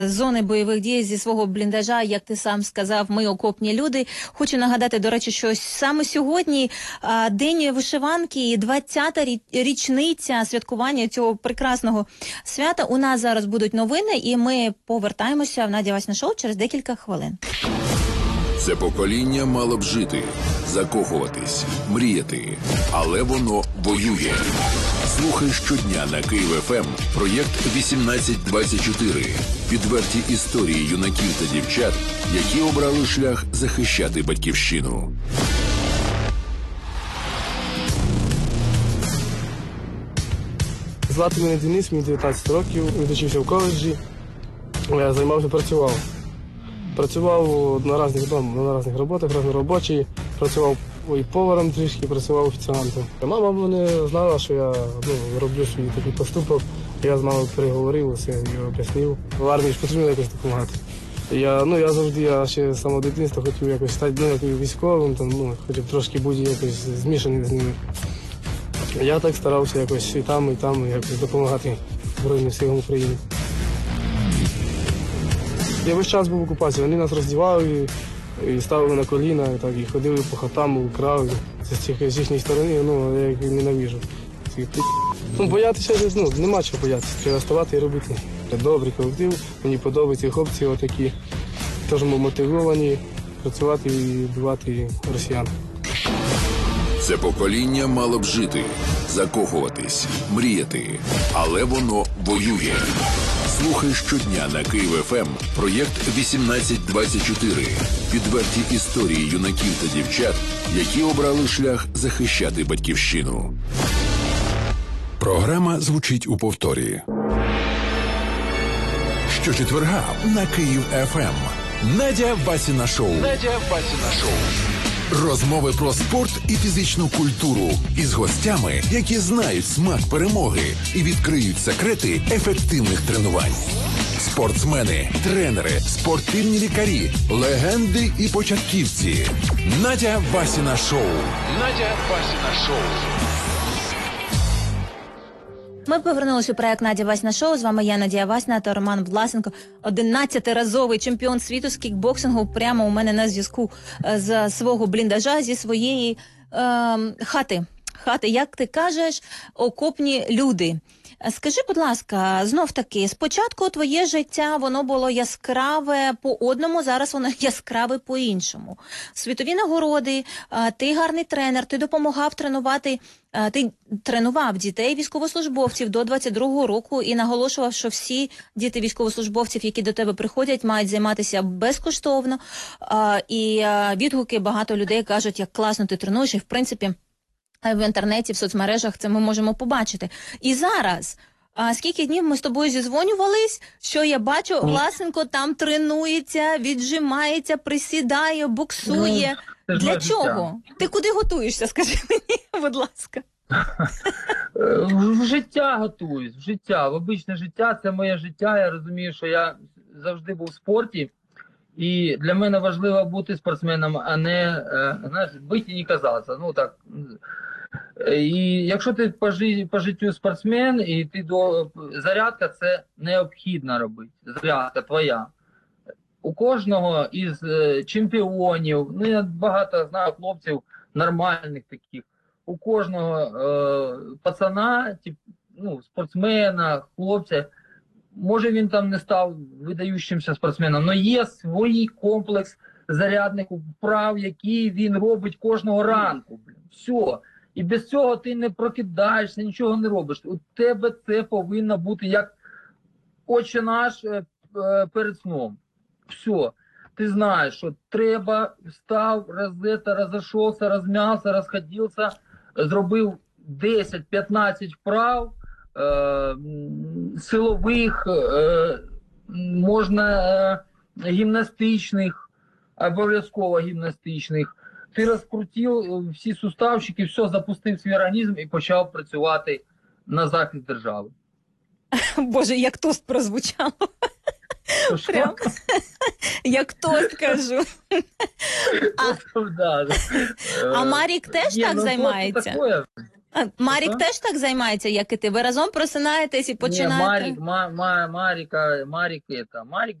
З зони бойових дій зі свого бліндажа, як ти сам сказав, ми окопні люди. Хочу нагадати, до речі, що саме сьогодні День вишиванки і 20-та річниця святкування цього прекрасного свята. У нас зараз будуть новини, і ми повертаємося в Надя Васіна шоу через декілька хвилин. Це покоління мало б жити, закохуватись, мріяти, але воно воює. Слухай щодня на Київ ФМ проєкт 1824. Відверті історії юнаків та дівчат, які обрали шлях захищати батьківщину. Звати мене Денис, мені 19 років, відучився в коледжі, я займався, працював на різних роботах, різноробочі, працював і поваром трішки, працював офіціантом. Мама мене знала, що я роблю свій такий поступок, я з мамою переговорив, все, я об'яснив. В армії ж потрібно якось допомагати. Я завжди, ще з самого дитинства хотів якось стати військовим, хотів трошки бути якось змішаний з ними. Я так старався якось і там якось допомагати Збройним силам України. Я весь час був в окупації, вони нас роздівали і ставили на коліна, і ходили по хатам, крали з їхньої сторони, я їх ненавижу. Боятися, нема чого боятися, треба ставати і робити. Добрий колектив, мені подобаються хлопці отакі, теж мотивовані працювати і вбивати росіян. Це покоління мало б жити, закохуватись, мріяти, але воно воює. Слухай щодня на Київ ФМ проєкт 1824. Відверті історії юнаків та дівчат, які обрали шлях захищати батьківщину. Програма звучить у повторі. Щочетверга на Київ ФМ. Надя Васіна шоу. Розмови про спорт і фізичну культуру із гостями, які знають смак перемоги і відкриють секрети ефективних тренувань. Спортсмени, тренери, спортивні лікарі, легенди і початківці. Надя Васіна шоу. Ми повернулися у проект «Надя Васіна шоу». З вами я, Надія Васіна, та Роман Власенко, 11-разовий чемпіон світу з кікбоксингу, прямо у мене на зв'язку з свого бліндажа, зі своєї хати. Як ти кажеш, окопні люди. Скажи, будь ласка, знов-таки, спочатку твоє життя, воно було яскраве по одному, зараз воно яскраве по іншому. Світові нагороди, ти гарний тренер, ти допомагав тренувати, ти тренував дітей військовослужбовців до 22-го року і наголошував, що всі діти військовослужбовців, які до тебе приходять, мають займатися безкоштовно. І відгуки багато людей кажуть, як класно ти тренуєш, і в принципі в інтернеті, в соцмережах це ми можемо побачити. І зараз, скільки днів ми з тобою зізвонювались, що я бачу, Власенко там тренується, віджимається, присідає, боксує. Для чого? Ти куди готуєшся, скажи мені, будь ласка. В життя готуюсь, в обичне життя, це моє життя, я розумію, що я завжди був в спорті, і для мене важливо бути спортсменом, а не, бити і не казатися, І якщо ти по життю спортсмен, і ти зарядка, це необхідно робити, зарядка твоя. У кожного із чемпіонів, я багато знаю хлопців нормальних таких, у кожного пацана, спортсмена, хлопця, може він там не став видаючимся спортсменом, але є свій комплекс зарядних вправ, які він робить кожного ранку. Все. І без цього ти не прокидаєшся, нічого не робиш. У тебе це повинно бути як Отче наш перед сном. Все. Ти знаєш, що треба, встав, розійшовся, розм'явся, розходився, зробив 10-15 вправ, силових, можна гімнастичних, обов'язково гімнастичних. Ти розкрутив всі суставчики, все, запустив свій організм і почав працювати на захист держави. Боже, як тост прозвучало. Прям, як тост кажу. А Марік теж так займається? А Марік Що? теж так займається, як і ти? Ви разом просинаєтесь і Ні, починаєте? Марік